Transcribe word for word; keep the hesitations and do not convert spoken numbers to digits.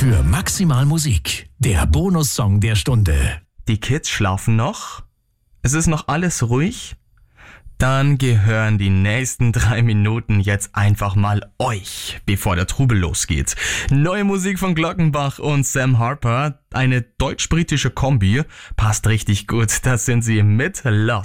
für Maximal Musik, der Bonussong der Stunde. Die Kids schlafen noch? Es ist noch alles ruhig? Dann gehören die nächsten drei Minuten jetzt einfach mal euch, bevor der Trubel losgeht. Neue Musik von Glockenbach und Sam Harper, eine deutsch-britische Kombi, passt richtig gut, das sind sie mit Lost.